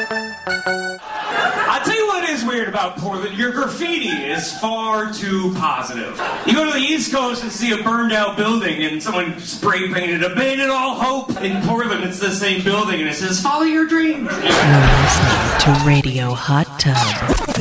I'll tell you what is weird about Portland. Your graffiti is far too positive. You go to the East Coast and see a burned out building and someone spray painted "Abandon all hope." In Portland, it's the same building and it says "Follow your dreams." You're listening to Radio Hot Tub.